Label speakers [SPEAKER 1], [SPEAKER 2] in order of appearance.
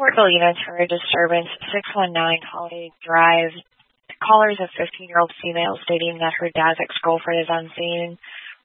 [SPEAKER 1] Portville units for a disturbance, 619 Holiday Drive. The caller is a 15-year-old female stating that her dad's ex-girlfriend is unseen.